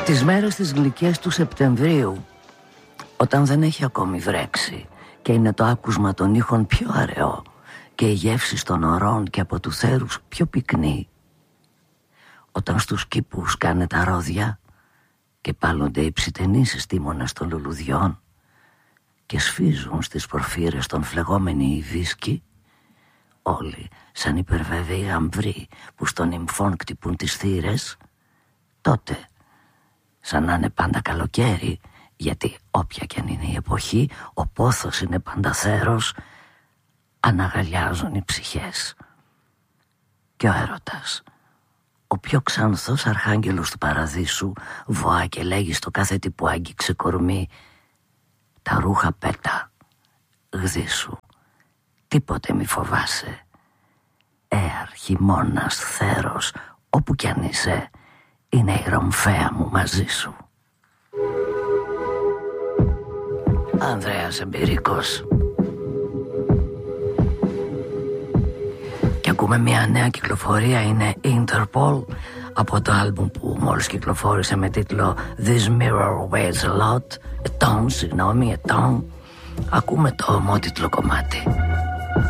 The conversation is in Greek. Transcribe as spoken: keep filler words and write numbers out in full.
Τις μέρες τις γλυκές του Σεπτεμβρίου, όταν δεν έχει ακόμη βρέξει και είναι το άκουσμα των ήχων πιο αραιό και η γεύση των ορών και από του θέρους πιο πυκνή, όταν στους κήπους κάνε τα ρόδια και πάλλονται οι ψιτενείς στήμονες των λουλουδιών και σφίζουν στις πορφύρες των φλεγόμενοι οι δίσκοι, όλοι σαν υπερββέβαιοι γαμβροί που στον νυμφών κτυπούν τις θύρες, τότε, σαν να είναι πάντα καλοκαίρι, γιατί όποια κι αν είναι η εποχή, ο πόθος είναι πάντα θέρος, αναγαλιάζουν οι ψυχές. Και ο έρωτας, ο πιο ξανθός αρχάγγελος του παραδείσου, βοά και λέγει στο κάθε τι που άγγιξε κορμί, τα ρούχα πέτα, γδίσου, τίποτε μη φοβάσαι. Έαρ, χειμώνας, θέρος, όπου κι αν είσαι, είναι η ρομφαία μου μαζί σου. Ανδρέας Εμπειρικός. Και ακούμε μια νέα κυκλοφορία, είναι Interpol, από το άλμπουμ που μόλις κυκλοφόρησε με τίτλο This Mirror Weighs a Lot. Ετών, συγγνώμη, ετών. Ακούμε το ομότιτλο κομμάτι.